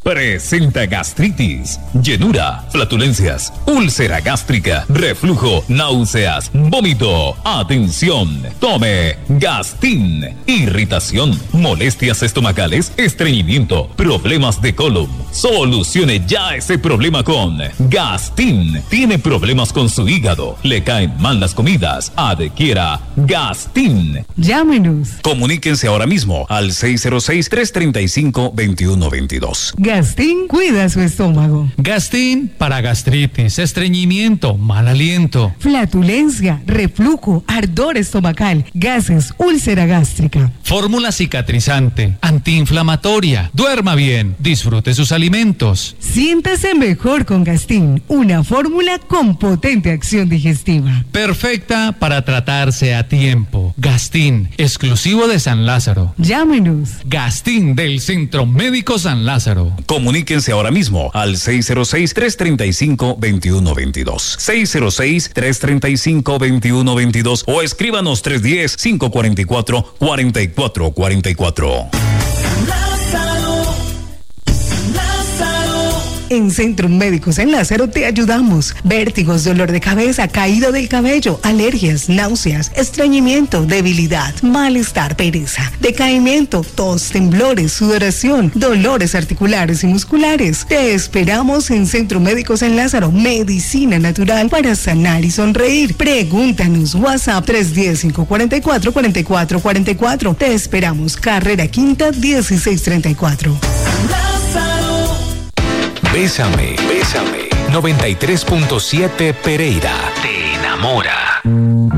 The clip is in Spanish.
presenta gastritis, llenura, flatulencias, úlcera gástrica, reflujo, náuseas, vómito. Atención, tome Gastin. Irritación, molestias estomacales, estreñimiento, problemas de colon. Solucione ya ese problema con Gastin. Tiene problemas con su hígado, le caen mal las comidas. Adquiera Gastin. Llámenos. Comuníquense ahora mismo al 606-335-2122. Gastin cuida su estómago. Gastin para gastritis, estreñimiento, mal aliento, flatulencia, reflujo, ardor estomacal, gases, úlcera gástrica. Fórmula cicatrizante, antiinflamatoria. Duerma bien, disfrute sus alimentos. Siéntase mejor con Gastin, una fórmula con potente acción digestiva. Perfecta para tratarse a tiempo. Gastin, exclusivo de San Lázaro. Llámenos. Gastin del Centro Médico San Lázaro. Comuníquense ahora mismo al 606-335-2122. 606-335-2122 o escríbanos 310-544-4444. En Centro Médico San Lázaro te ayudamos. Vértigos, dolor de cabeza, caída del cabello, alergias, náuseas, estreñimiento, debilidad, malestar, pereza, decaimiento, tos, temblores, sudoración, dolores articulares y musculares. Te esperamos en Centro Médico San Lázaro, medicina natural para sanar y sonreír. Pregúntanos, WhatsApp 310-544-4444. Te esperamos, Carrera Quinta 1634. Bésame, bésame. 93.7 Pereira. Te enamora.